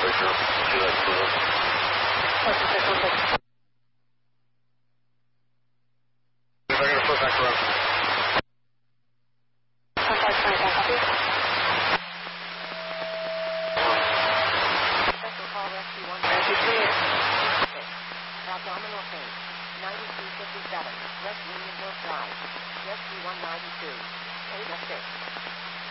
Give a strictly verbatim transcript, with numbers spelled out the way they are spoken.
Abdominal pain. ninety-two fifty-seven. West Unionville Drive. Rescue one ninety-two. eight oh six.